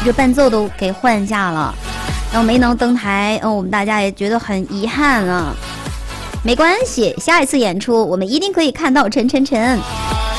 这伴奏都给换下了，然后没能登台，我们大家也觉得很遗憾啊。没关系，下一次演出我们一定可以看到陈晨晨。